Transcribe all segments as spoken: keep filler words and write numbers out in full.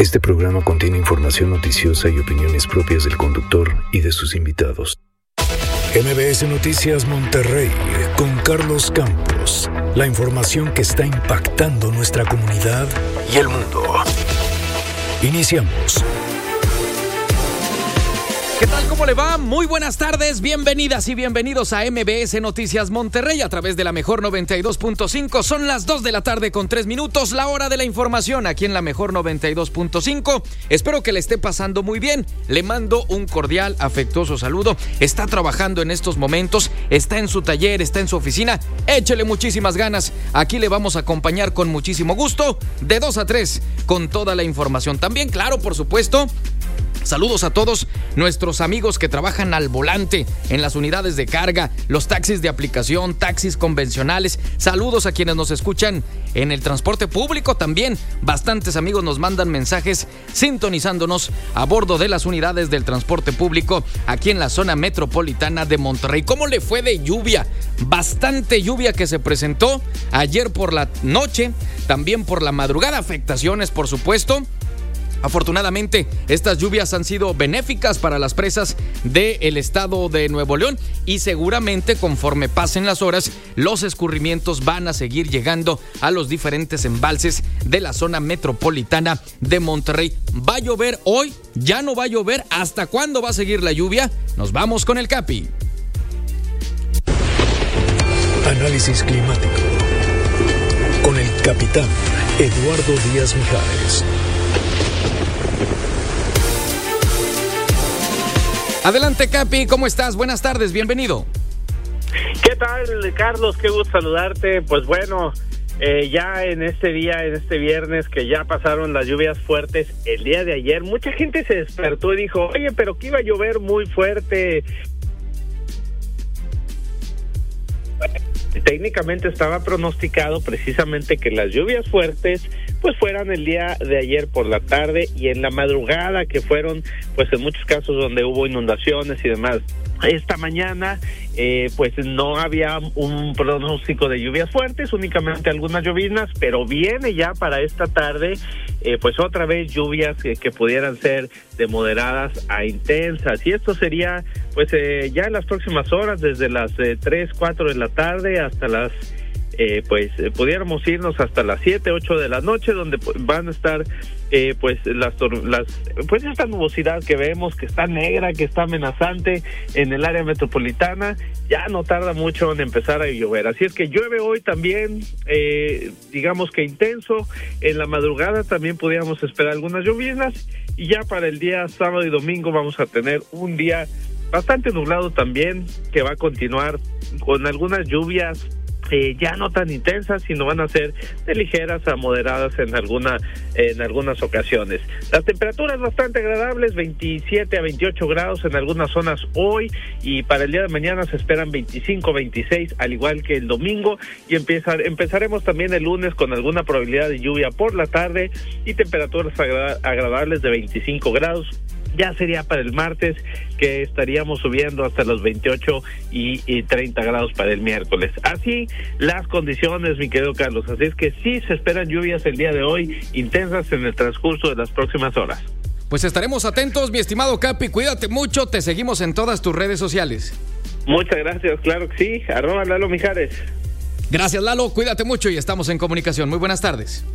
Este programa contiene información noticiosa y opiniones propias del conductor y de sus invitados. M B S Noticias Monterrey con Carlos Campos. La información que está impactando nuestra comunidad y el mundo. Iniciamos. ¿Qué tal? ¿Cómo le va? Muy buenas tardes, bienvenidas y bienvenidos a M B S Noticias Monterrey a través de la Mejor noventa y dos punto cinco. Son las dos de la tarde con tres minutos, la hora de la información aquí en la Mejor noventa y dos punto cinco. Espero que le esté pasando muy bien. Le mando un cordial, afectuoso saludo. Está trabajando en estos momentos, está en su taller, está en su oficina. Échele muchísimas ganas. Aquí le vamos a acompañar con muchísimo gusto de dos a tres con toda la información. También, claro, por supuesto, saludos a todos nuestros amigos que trabajan al volante en las unidades de carga, los taxis de aplicación, taxis convencionales. Saludos a quienes nos escuchan en el transporte público también. Bastantes amigos nos mandan mensajes sintonizándonos a bordo de las unidades del transporte público aquí en la zona metropolitana de Monterrey. ¿Cómo le fue de lluvia? Bastante lluvia que se presentó ayer por la noche, también por la madrugada. Afectaciones, por supuesto. Afortunadamente, estas lluvias han sido benéficas para las presas del estado de Nuevo León y seguramente conforme pasen las horas, los escurrimientos van a seguir llegando a los diferentes embalses de la zona metropolitana de Monterrey. ¿Va a llover hoy? ¿Ya no va a llover? ¿Hasta cuándo va a seguir la lluvia? Nos vamos con el Capi. Análisis climático con el capitán Eduardo Díaz Mijares. Adelante, Capi, ¿cómo estás? Buenas tardes, bienvenido. ¿Qué tal, Carlos? Qué gusto saludarte. Pues bueno, eh, ya en este día, en este viernes, que ya pasaron las lluvias fuertes el día de ayer, mucha gente se despertó y dijo, oye, pero que iba a llover muy fuerte. Técnicamente estaba pronosticado precisamente que las lluvias fuertes pues fueran el día de ayer por la tarde y en la madrugada, que fueron pues en muchos casos donde hubo inundaciones y demás. Esta mañana eh, pues no había un pronóstico de lluvias fuertes, únicamente algunas lloviznas, pero viene ya para esta tarde eh, pues otra vez lluvias que, que pudieran ser de moderadas a intensas, y esto sería pues eh, ya en las próximas horas, desde las eh, tres, cuatro de la tarde hasta las Eh, pues eh, pudiéramos irnos hasta las siete, ocho de la noche, donde pues, van a estar eh, pues las, las pues esta nubosidad que vemos, que está negra, que está amenazante en el área metropolitana, ya no tarda mucho en empezar a llover. Así es que llueve hoy también, eh, digamos que intenso. En la madrugada también podríamos esperar algunas lloviznas, y ya para el día sábado y domingo vamos a tener un día bastante nublado también, que va a continuar con algunas lluvias Eh, ya no tan intensas, sino van a ser de ligeras a moderadas en alguna en algunas ocasiones. Las temperaturas bastante agradables, veintisiete a veintiocho grados en algunas zonas hoy, y para el día de mañana se esperan veinticinco, veintiséis, al igual que el domingo, y empezar, empezaremos también el lunes con alguna probabilidad de lluvia por la tarde y temperaturas agra- agradables de veinticinco grados. Ya sería para el martes, que estaríamos subiendo hasta los veintiocho y, y treinta grados para el miércoles. Así las condiciones, mi querido Carlos. Así es que sí se esperan lluvias el día de hoy, intensas en el transcurso de las próximas horas. Pues estaremos atentos, mi estimado Capi. Cuídate mucho, te seguimos en todas tus redes sociales. Muchas gracias, claro que sí. Arroba Lalo Mijares. Gracias, Lalo. Cuídate mucho y estamos en comunicación. Muy buenas tardes.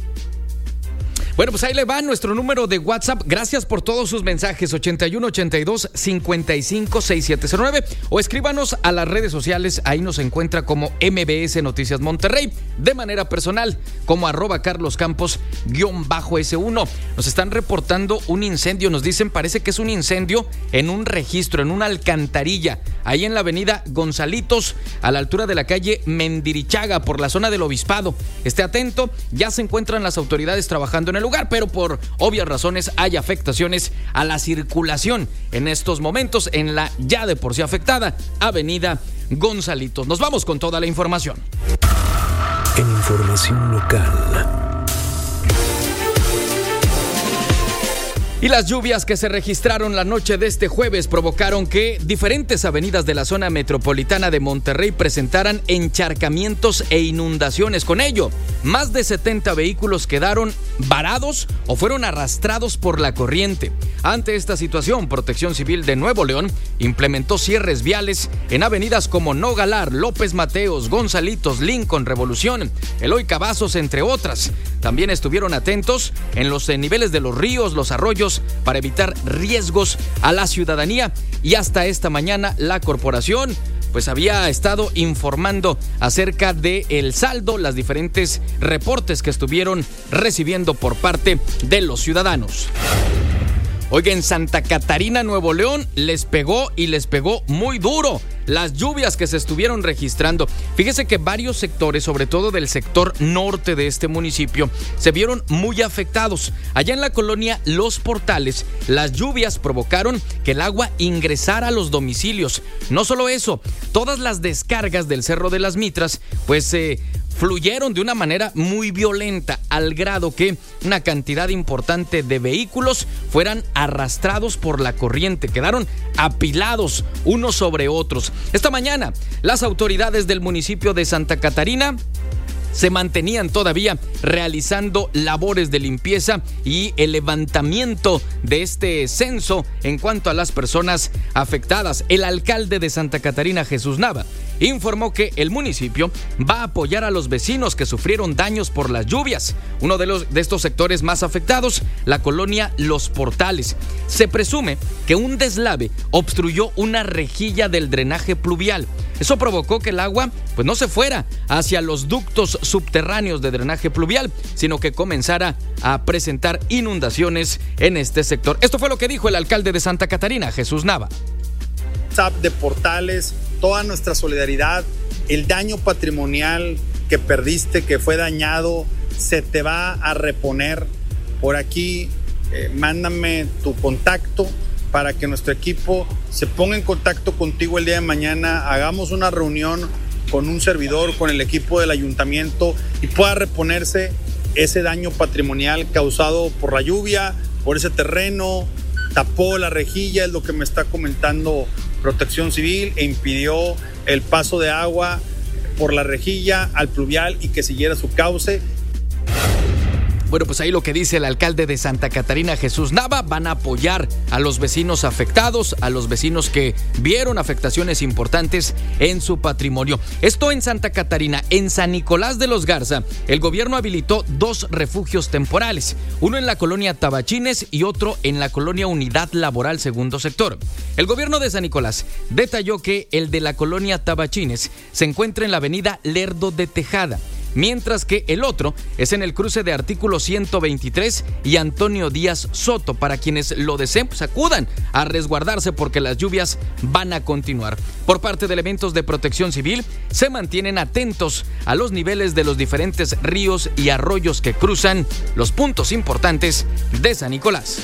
Bueno, pues ahí le va nuestro número de WhatsApp. Gracias por todos sus mensajes. ochenta y uno, ochenta y dos, cincuenta y cinco, sesenta y siete cero nueve. O escríbanos a las redes sociales. Ahí nos encuentra como M B S Noticias Monterrey. De manera personal, como arroba Carlos Campos guión bajo S uno. Nos están reportando un incendio. Nos dicen, parece que es un incendio en un registro, en una alcantarilla. Ahí en la avenida Gonzalitos, a la altura de la calle Mendirichaga, por la zona del Obispado. Esté atento, ya se encuentran las autoridades trabajando en el lugar, pero por obvias razones hay afectaciones a la circulación en estos momentos en la ya de por sí afectada avenida Gonzalitos. Nos vamos con toda la información. En información local. Y las lluvias que se registraron la noche de este jueves provocaron que diferentes avenidas de la zona metropolitana de Monterrey presentaran encharcamientos e inundaciones. Con ello, más de setenta vehículos quedaron varados o fueron arrastrados por la corriente. Ante esta situación, Protección Civil de Nuevo León implementó cierres viales en avenidas como Nogalar, López Mateos, Gonzalitos, Lincoln, Revolución, Eloy Cavazos, entre otras. También estuvieron atentos en los niveles de los ríos, los arroyos, para evitar riesgos a la ciudadanía. Y hasta esta mañana la corporación pues había estado informando acerca del saldo, las diferentes reportes que estuvieron recibiendo por parte de los ciudadanos. Oiga, en Santa Catarina, Nuevo León, les pegó y les pegó muy duro las lluvias que se estuvieron registrando. Fíjese que varios sectores, sobre todo del sector norte de este municipio, se vieron muy afectados. Allá en la colonia Los Portales, las lluvias provocaron que el agua ingresara a los domicilios. No solo eso, todas las descargas del Cerro de las Mitras, pues eh, fluyeron de una manera muy violenta, al grado que una cantidad importante de vehículos fueran arrastrados por la corriente, quedaron apilados unos sobre otros. Esta mañana, las autoridades del municipio de Santa Catarina se mantenían todavía realizando labores de limpieza y el levantamiento de este censo en cuanto a las personas afectadas. El alcalde de Santa Catarina, Jesús Nava, informó que el municipio va a apoyar a los vecinos que sufrieron daños por las lluvias. Uno de, los, de estos sectores más afectados, la colonia Los Portales. Se presume que un deslave obstruyó una rejilla del drenaje pluvial. Eso provocó que el agua pues no se fuera hacia los ductos subterráneos de drenaje pluvial, sino que comenzara a presentar inundaciones en este sector. Esto fue lo que dijo el alcalde de Santa Catarina, Jesús Nava. De Portales, toda nuestra solidaridad. El daño patrimonial que perdiste, que fue dañado, se te va a reponer. Por aquí, eh, mándame tu contacto para que nuestro equipo se ponga en contacto contigo el día de mañana, hagamos una reunión con un servidor, con el equipo del ayuntamiento y pueda reponerse ese daño patrimonial causado por la lluvia, por ese terreno. Tapó la rejilla, es lo que me está comentando Protección Civil, e impidió el paso de agua por la rejilla al pluvial y que siguiera su cauce. Bueno, pues ahí lo que dice el alcalde de Santa Catarina, Jesús Nava. Van a apoyar a los vecinos afectados, a los vecinos que vieron afectaciones importantes en su patrimonio. Esto en Santa Catarina. En San Nicolás de los Garza, el gobierno habilitó dos refugios temporales, uno en la colonia Tabachines y otro en la colonia Unidad Laboral Segundo Sector. El gobierno de San Nicolás detalló que el de la colonia Tabachines se encuentra en la avenida Lerdo de Tejada, mientras que el otro es en el cruce de Artículo ciento veintitrés y Antonio Díaz Soto. Para quienes lo deseen, pues acudan a resguardarse porque las lluvias van a continuar. Por parte de elementos de Protección Civil, se mantienen atentos a los niveles de los diferentes ríos y arroyos que cruzan los puntos importantes de San Nicolás.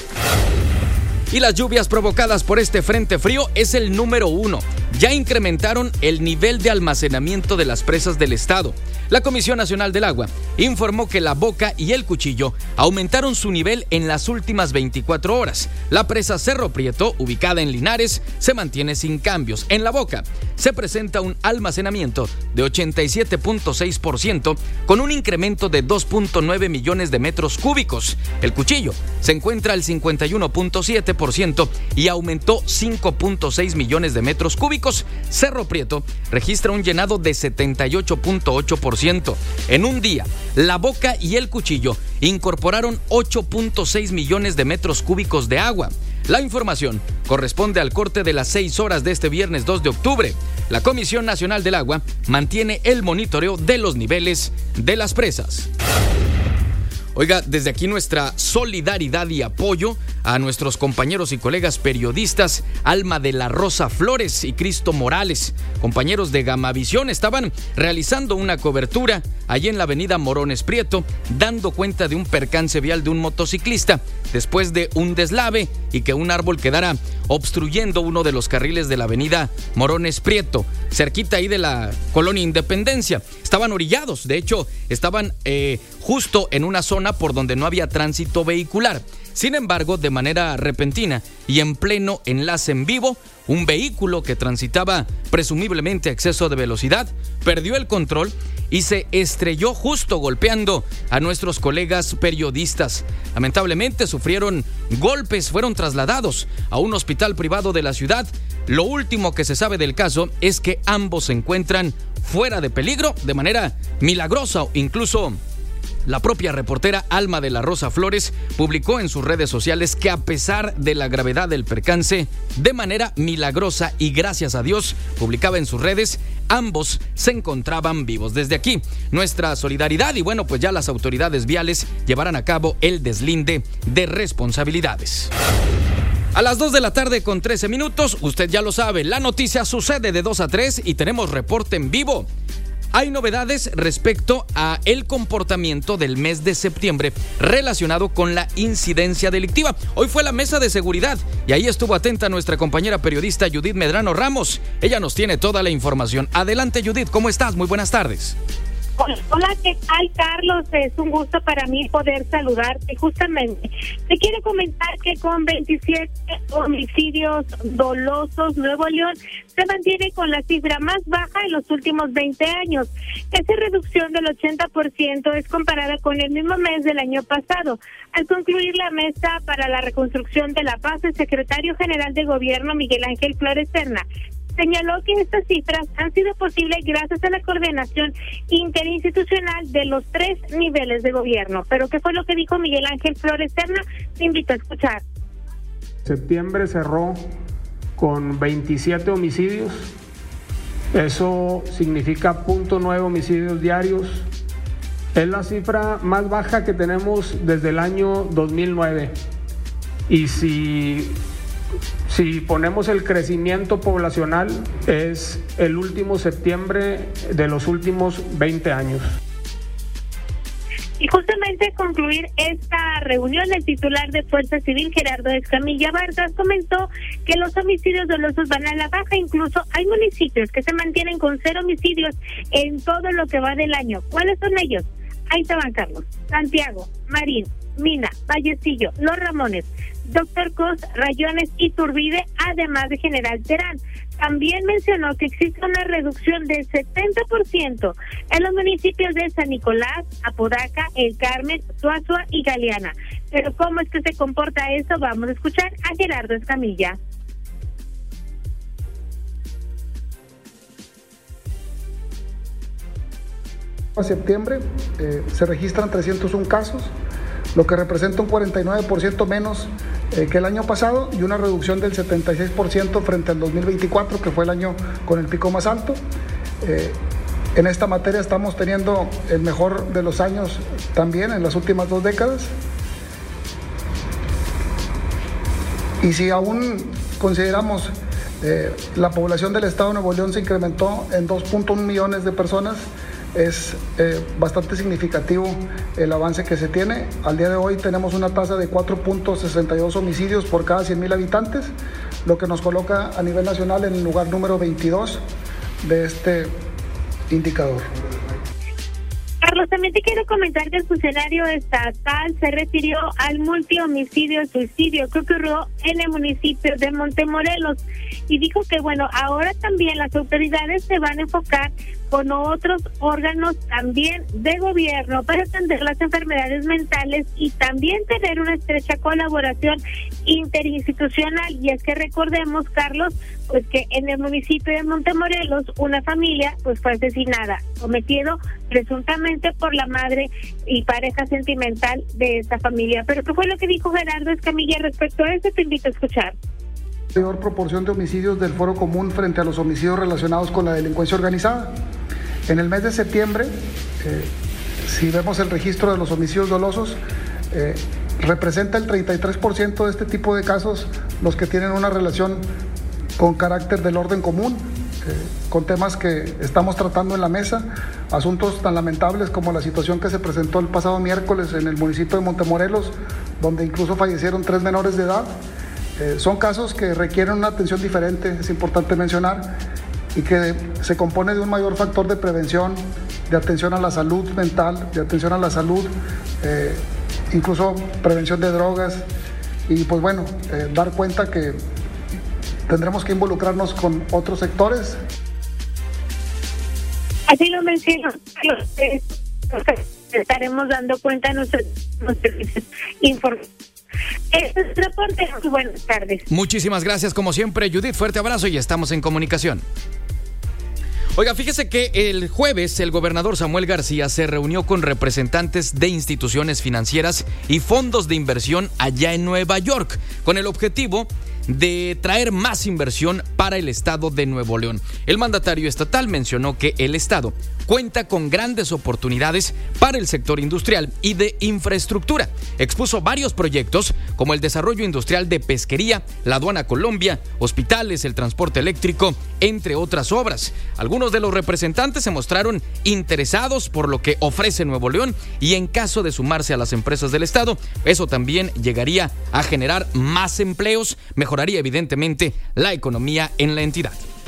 Y las lluvias provocadas por este frente frío es el número uno. Ya incrementaron el nivel de almacenamiento de las presas del estado. La Comisión Nacional del Agua informó que la Boca y el Cuchillo aumentaron su nivel en las últimas veinticuatro horas. La presa Cerro Prieto, ubicada en Linares, se mantiene sin cambios. En la Boca se presenta un almacenamiento de ochenta y siete punto seis por ciento con un incremento de dos punto nueve millones de metros cúbicos. El Cuchillo se encuentra al cincuenta y uno punto siete por ciento y aumentó cinco punto seis millones de metros cúbicos. Cerro Prieto registra un llenado de setenta y ocho punto ocho por ciento. En un día, la Boca y el Cuchillo incorporaron ocho punto seis millones de metros cúbicos de agua. La información corresponde al corte de las seis horas de este viernes dos de octubre. La Comisión Nacional del Agua mantiene el monitoreo de los niveles de las presas. Oiga, desde aquí nuestra solidaridad y apoyo a nuestros compañeros y colegas periodistas Alma de la Rosa Flores y Cristo Morales, compañeros de Gamavisión, estaban realizando una cobertura allí en la avenida Morones Prieto, dando cuenta de un percance vial de un motociclista después de un deslave y que un árbol quedara obstruyendo uno de los carriles de la avenida Morones Prieto, cerquita ahí de la colonia Independencia. Estaban orillados, de hecho, estaban eh, justo en una zona por donde no había tránsito vehicular. Sin embargo, de manera repentina y en pleno enlace en vivo. Un vehículo que transitaba presumiblemente a exceso de velocidad perdió el control y se estrelló justo golpeando a nuestros colegas periodistas. Lamentablemente sufrieron golpes, fueron trasladados a un hospital privado de la ciudad. Lo último que se sabe del caso es que ambos se encuentran fuera de peligro de manera milagrosa. Incluso la propia reportera Alma de la Rosa Flores publicó en sus redes sociales que a pesar de la gravedad del percance, de manera milagrosa y gracias a Dios, publicaba en sus redes, ambos se encontraban vivos. Desde aquí, nuestra solidaridad y bueno, pues ya las autoridades viales llevarán a cabo el deslinde de responsabilidades. A las dos de la tarde con trece minutos, usted ya lo sabe, la noticia sucede de dos a tres y tenemos reporte en vivo. Hay novedades respecto a el comportamiento del mes de septiembre relacionado con la incidencia delictiva. Hoy fue la mesa de seguridad y ahí estuvo atenta nuestra compañera periodista Judith Medrano Ramos. Ella nos tiene toda la información. Adelante, Judith, ¿cómo estás? Muy buenas tardes. Hola, ¿qué tal, Carlos? Es un gusto para mí poder saludarte. Justamente, te quiero comentar que con veintisiete homicidios dolosos, Nuevo León se mantiene con la cifra más baja en los últimos veinte años. Esa reducción del ochenta por ciento es comparada con el mismo mes del año pasado. Al concluir la mesa para la reconstrucción de la paz, el secretario general de Gobierno, Miguel Ángel Flores Serna, señaló que estas cifras han sido posibles gracias a la coordinación interinstitucional de los tres niveles de gobierno. ¿Pero qué fue lo que dijo Miguel Ángel Flores Serna? Te invito a escuchar. Septiembre cerró con veintisiete homicidios. Eso significa punto nueve homicidios diarios. Es la cifra más baja que tenemos desde el año dos mil nueve. Y si... Si ponemos el crecimiento poblacional, es el último septiembre de los últimos veinte años. Y justamente concluir esta reunión, el titular de Fuerza Civil, Gerardo Escamilla Vargas, comentó que los homicidios dolosos van a la baja. Incluso hay municipios que se mantienen con cero homicidios en todo lo que va del año. ¿Cuáles son ellos? Ahí te van, Carlos. Santiago, Marín, Mina, Vallecillo, Los Ramones, Doctor Cos, Rayones y Turbide, además de General Terán. También mencionó que existe una reducción del setenta por ciento en los municipios de San Nicolás, Apodaca, El Carmen, Suazua y Galeana. Pero ¿cómo es que se comporta eso? Vamos a escuchar a Gerardo Escamilla. A septiembre eh, se registran trescientos uno casos, lo que representa un cuarenta y nueve por ciento menos eh, que el año pasado y una reducción del setenta y seis por ciento frente al dos mil veinticuatro, que fue el año con el pico más alto. Eh, en esta materia estamos teniendo el mejor de los años también en las últimas dos décadas. Y si aún consideramos eh, la población del estado de Nuevo León se incrementó en dos punto uno millones de personas, es eh, bastante significativo el avance que se tiene. Al día de hoy tenemos una tasa de cuatro punto sesenta y dos homicidios por cada cien mil habitantes, lo que nos coloca a nivel nacional en el lugar número veintidós de este indicador. Carlos, también te quiero comentar que el funcionario estatal se refirió al multihomicidio-suicidio que ocurrió en el municipio de Montemorelos y dijo que, bueno, ahora también las autoridades se van a enfocar con otros órganos también de gobierno para atender las enfermedades mentales y también tener una estrecha colaboración interinstitucional. Y es que recordemos, Carlos, pues que en el municipio de Montemorelos una familia pues fue asesinada, cometido presuntamente por la madre y pareja sentimental de esta familia. Pero ¿qué fue lo que dijo Gerardo Escamilla respecto a eso? Te invito a escuchar. Mayor proporción de homicidios del Foro Común frente a los homicidios relacionados con la delincuencia organizada. En el mes de septiembre, eh, si vemos el registro de los homicidios dolosos, eh, representa el treinta y tres por ciento de este tipo de casos los que tienen una relación con carácter del orden común, eh, con temas que estamos tratando en la mesa, asuntos tan lamentables como la situación que se presentó el pasado miércoles en el municipio de Montemorelos, donde incluso fallecieron tres menores de edad. Eh, son casos que requieren una atención diferente, es importante mencionar, y que se compone de un mayor factor de prevención, de atención a la salud mental, de atención a la salud, eh, incluso prevención de drogas, y pues bueno, eh, dar cuenta que tendremos que involucrarnos con otros sectores. Así lo menciono, estaremos dando cuenta de nuestros servicios informativos. Este es el reporte. Buenas tardes. Muchísimas gracias, como siempre, Judith. Fuerte abrazo y estamos en comunicación. Oiga, fíjese que el jueves el gobernador Samuel García se reunió con representantes de instituciones financieras y fondos de inversión allá en Nueva York, con el objetivo de traer más inversión para el estado de Nuevo León. El mandatario estatal mencionó que el estado cuenta con grandes oportunidades para el sector industrial y de infraestructura. Expuso varios proyectos como el desarrollo industrial de pesquería, la aduana Colombia, hospitales, el transporte eléctrico, entre otras obras. Algunos de los representantes se mostraron interesados por lo que ofrece Nuevo León y en caso de sumarse a las empresas del estado, eso también llegaría a generar más empleos, mejoraría evidentemente la economía en la entidad.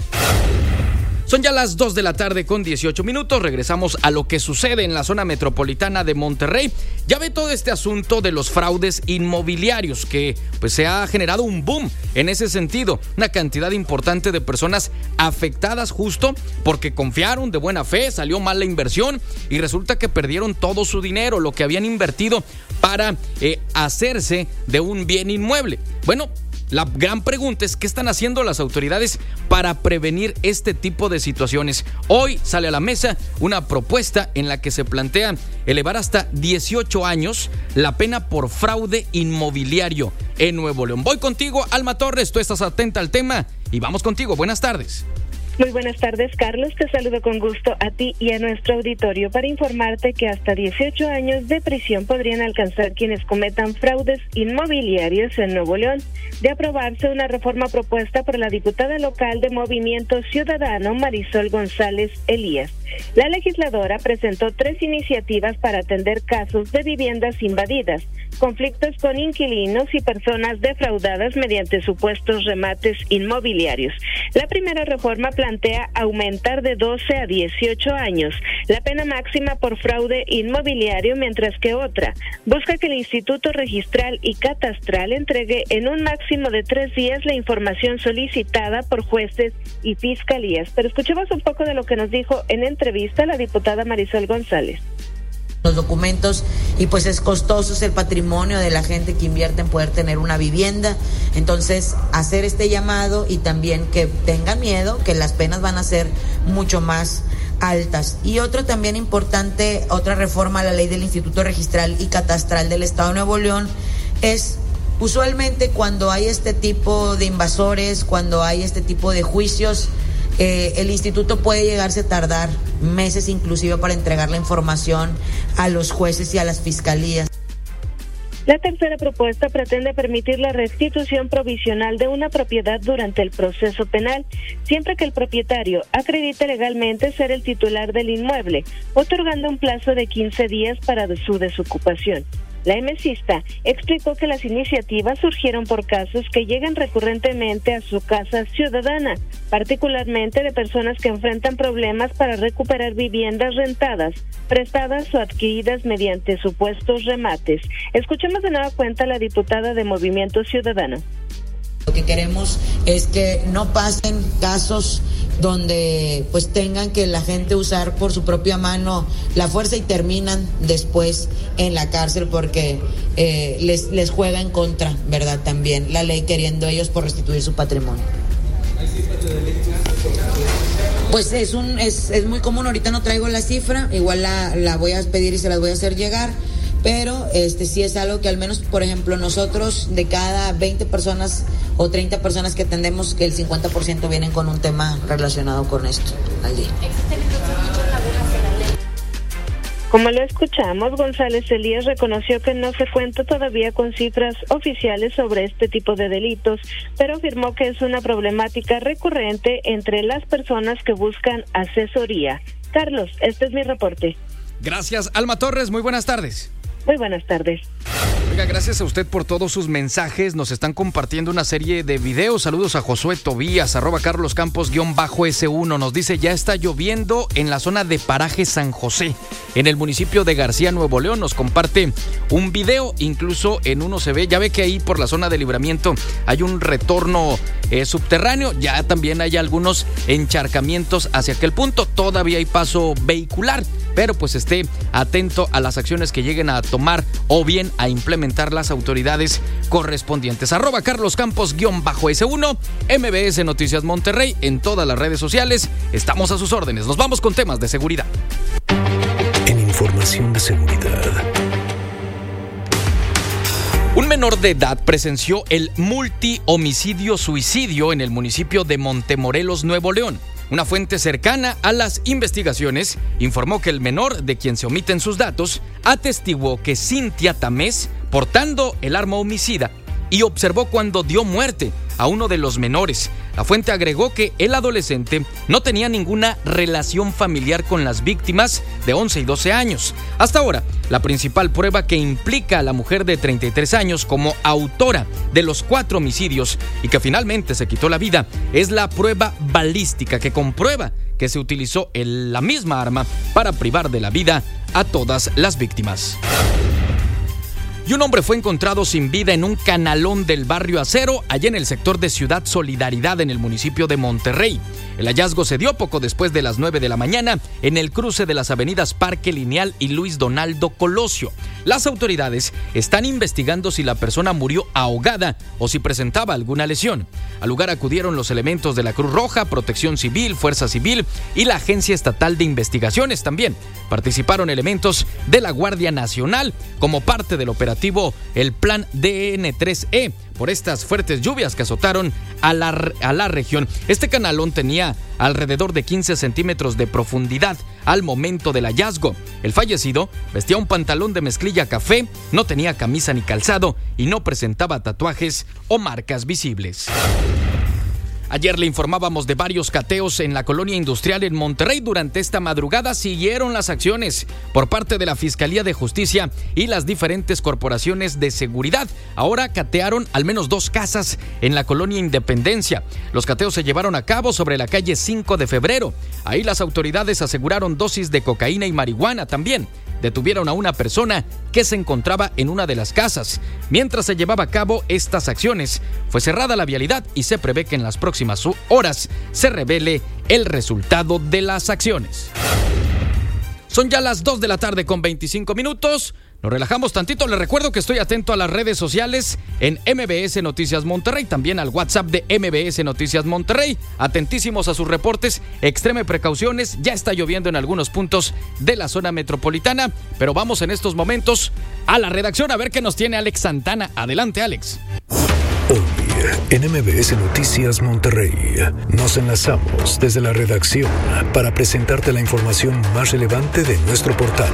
Son ya las dos de la tarde con dieciocho minutos. Regresamos a lo que sucede en la zona metropolitana de Monterrey. Ya ve todo este asunto de los fraudes inmobiliarios que pues se ha generado un boom en ese sentido. Una cantidad importante de personas afectadas justo porque confiaron de buena fe, salió mal la inversión y resulta que perdieron todo su dinero, lo que habían invertido para eh, hacerse de un bien inmueble. Bueno, la gran pregunta es ¿qué están haciendo las autoridades para prevenir este tipo de situaciones? Hoy sale a la mesa una propuesta en la que se plantea elevar hasta dieciocho años la pena por fraude inmobiliario en Nuevo León. Voy contigo, Alma Torres, tú estás atenta al tema y vamos contigo. Buenas tardes. Muy buenas tardes, Carlos. Te saludo con gusto a ti y a nuestro auditorio para informarte que hasta dieciocho años de prisión podrían alcanzar quienes cometan fraudes inmobiliarios en Nuevo León. De aprobarse una reforma propuesta por la diputada local de Movimiento Ciudadano, Marisol González Elías. La legisladora presentó tres iniciativas para atender casos de viviendas invadidas, conflictos con inquilinos y personas defraudadas mediante supuestos remates inmobiliarios. La primera reforma plantea aumentar de doce a dieciocho años la pena máxima por fraude inmobiliario, mientras que otra busca que el Instituto Registral y Catastral entregue en un máximo de tres días la información solicitada por jueces y fiscalías. Pero escuchemos un poco de lo que nos dijo en entrevista la diputada Marisol González. Los documentos y pues es costoso, es el patrimonio de la gente que invierte en poder tener una vivienda. Entonces hacer este llamado y también que tengan miedo que las penas van a ser mucho más altas. Y otro también importante, otra reforma a la ley del Instituto Registral y Catastral del Estado de Nuevo León es usualmente cuando hay este tipo de invasores, cuando hay este tipo de juicios, Eh, el instituto puede llegarse a tardar meses inclusive para entregar la información a los jueces y a las fiscalías. La tercera propuesta pretende permitir la restitución provisional de una propiedad durante el proceso penal, siempre que el propietario acredite legalmente ser el titular del inmueble, otorgando un plazo de quince días para su desocupación. La emesista explicó que las iniciativas surgieron por casos que llegan recurrentemente a su casa ciudadana, particularmente de personas que enfrentan problemas para recuperar viviendas rentadas, prestadas o adquiridas mediante supuestos remates. Escuchemos de nueva cuenta a la diputada de Movimiento Ciudadano. Lo que queremos es que no pasen casos donde pues tengan que la gente usar por su propia mano la fuerza y terminan después en la cárcel porque eh, les, les juega en contra, ¿verdad? También la ley queriendo ellos por restituir su patrimonio. Pues es un es, es muy común, ahorita no traigo la cifra, igual la, la voy a pedir y se las voy a hacer llegar. Pero este sí es algo que al menos, por ejemplo, nosotros de cada veinte personas o treinta personas que atendemos, que el cincuenta por ciento vienen con un tema relacionado con esto al día. Como lo escuchamos, González Elías reconoció que no se cuenta todavía con cifras oficiales sobre este tipo de delitos, pero afirmó que es una problemática recurrente entre las personas que buscan asesoría. Carlos, este es mi reporte. Gracias, Alma Torres. Muy buenas tardes. Muy buenas tardes. Oiga, gracias a usted por todos sus mensajes. Nos están compartiendo una serie de videos. Saludos a Josué Tobías, arroba Carlos Campos guión bajo ese uno. Nos dice, ya está lloviendo en la zona de Paraje San José, en el municipio de García, Nuevo León. Nos comparte un video, incluso en uno se ve, ya ve que ahí por la zona de Libramiento hay un retorno eh, subterráneo. Ya también hay algunos encharcamientos hacia aquel punto. Todavía hay paso vehicular, pero pues esté atento a las acciones que lleguen a tomar o bien a implementar las autoridades correspondientes. Arroba Carlos Campos guión bajo ese uno, M B S Noticias Monterrey en todas las redes sociales. Estamos a sus órdenes. Nos vamos con temas de seguridad. En información de seguridad. Un menor de edad presenció el multihomicidio-suicidio en el municipio de Montemorelos, Nuevo León. Una fuente cercana a las investigaciones informó que el menor, de quien se omiten sus datos, atestiguó que Cintia Tamés, portando el arma homicida, y observó cuando dio muerte a uno de los menores. La fuente agregó que el adolescente no tenía ninguna relación familiar con las víctimas de once y doce años. Hasta ahora, la principal prueba que implica a la mujer de treinta y tres años como autora de los cuatro homicidios y que finalmente se quitó la vida es la prueba balística que comprueba que se utilizó el, la misma arma para privar de la vida a todas las víctimas. Y un hombre fue encontrado sin vida en un canalón del barrio Acero, allá en el sector de Ciudad Solidaridad, en el municipio de Monterrey. El hallazgo se dio poco después de las nueve de la mañana en el cruce de las avenidas Parque Lineal y Luis Donaldo Colosio. Las autoridades están investigando si la persona murió ahogada o si presentaba alguna lesión. Al lugar acudieron los elementos de la Cruz Roja, Protección Civil, Fuerza Civil y la Agencia Estatal de Investigaciones también. Participaron elementos de la Guardia Nacional como parte del operativo El Plan D N tres E por estas fuertes lluvias que azotaron a la, a la región. Este canalón tenía alrededor de quince centímetros de profundidad al momento del hallazgo. El fallecido vestía un pantalón de mezclilla café, no tenía camisa ni calzado y no presentaba tatuajes o marcas visibles. Ayer le informábamos de varios cateos en la colonia industrial en Monterrey. Durante esta madrugada siguieron las acciones por parte de la Fiscalía de Justicia y las diferentes corporaciones de seguridad. Ahora catearon al menos dos casas en la colonia Independencia. Los cateos se llevaron a cabo sobre la calle cinco de febrero. Ahí las autoridades aseguraron dosis de cocaína y marihuana también. Detuvieron a una persona que se encontraba en una de las casas. Mientras se llevaba a cabo estas acciones, fue cerrada la vialidad y se prevé que en las próximas horas se revele el resultado de las acciones. Son ya las dos de la tarde con veinticinco minutos. Nos relajamos tantito. Les recuerdo que estoy atento a las redes sociales en M B S Noticias Monterrey, también al WhatsApp de M B S Noticias Monterrey. Atentísimos a sus reportes. Extreme precauciones. Ya está lloviendo en algunos puntos de la zona metropolitana, pero vamos en estos momentos a la redacción a ver qué nos tiene Alex Santana. Adelante, Alex. Hoy en M B S Noticias Monterrey nos enlazamos desde la redacción para presentarte la información más relevante de nuestro portal.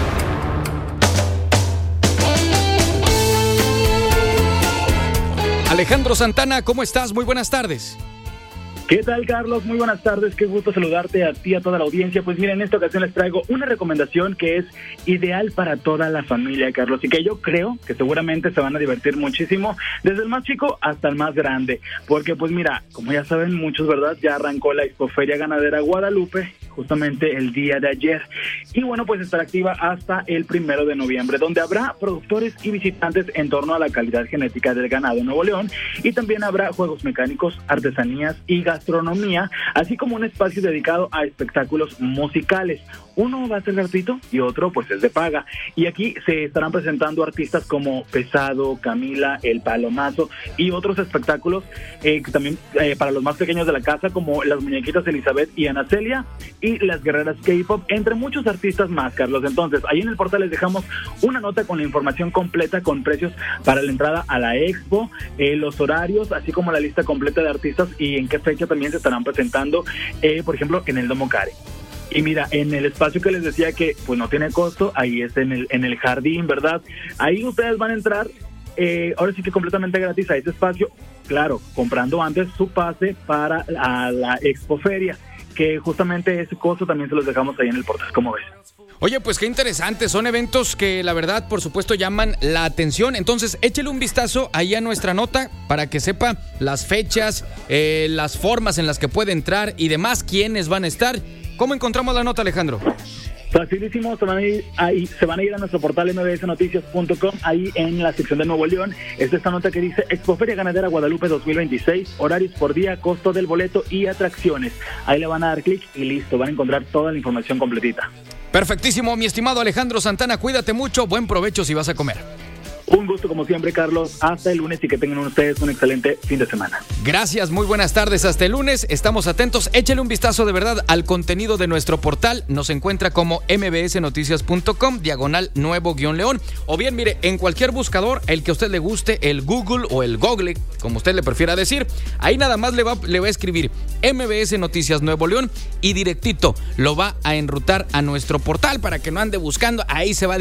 Alejandro Santana, ¿cómo estás? Muy buenas tardes. ¿Qué tal, Carlos? Muy buenas tardes, qué gusto saludarte a ti, a toda la audiencia. Pues miren, en esta ocasión les traigo una recomendación que es ideal para toda la familia, Carlos, y que yo creo que seguramente se van a divertir muchísimo, desde el más chico hasta el más grande, porque pues mira, como ya saben muchos, ¿verdad? Ya arrancó la Expoferia Ganadera Guadalupe, justamente el día de ayer, y bueno, pues estará activa hasta el primero de noviembre, donde habrá productores y visitantes en torno a la calidad genética del ganado en Nuevo León, y también habrá juegos mecánicos, artesanías y gastronomía. gastronomía, así como un espacio dedicado a espectáculos musicales. Uno va a ser gratuito y otro pues es de paga. Y aquí se estarán presentando artistas como Pesado, Camila, El Palomazo y otros espectáculos eh, que también eh, para los más pequeños de la casa, como las muñequitas Elizabeth y Ana Celia y las guerreras K-pop, entre muchos artistas más, Carlos. Entonces, ahí en el portal les dejamos una nota con la información completa, con precios para la entrada a la expo, eh, los horarios, así como la lista completa de artistas y en qué fecha también se estarán presentando, eh, por ejemplo, en el Domo Care. Y mira, en el espacio que les decía que pues no tiene costo, ahí es en el en el jardín, ¿verdad? Ahí ustedes van a entrar, eh, ahora sí que completamente gratis a ese espacio, claro, comprando antes su pase para a la Expoferia, que justamente ese costo también se los dejamos ahí en el portal, ¿cómo ves? Oye, pues qué interesante, son eventos que la verdad, por supuesto, llaman la atención. Entonces, échele un vistazo ahí a nuestra nota para que sepa las fechas, eh, las formas en las que puede entrar y demás, quiénes van a estar. ¿Cómo encontramos la nota, Alejandro? Facilísimo, se van a ir, ahí, se van a ir a nuestro portal eme be ese noticias punto com, ahí en la sección de Nuevo León. Es esta nota que dice Expoferia Ganadera Guadalupe dos mil veintiséis, horarios por día, costo del boleto y atracciones. Ahí le van a dar clic y listo, van a encontrar toda la información completita. Perfectísimo, mi estimado Alejandro Santana, cuídate mucho, buen provecho si vas a comer. Un gusto como siempre, Carlos, hasta el lunes y que tengan ustedes un excelente fin de semana. Gracias, muy buenas tardes, hasta el lunes, estamos atentos, échale un vistazo de verdad al contenido de nuestro portal, nos encuentra como eme be ese noticias punto com, diagonal Nuevo Guión León, o bien mire, en cualquier buscador, el que a usted le guste, el Google o el Google, como usted le prefiera decir, ahí nada más le va, le va a escribir eme be ese Noticias Nuevo León y directito lo va a enrutar a nuestro portal para que no ande buscando, ahí se va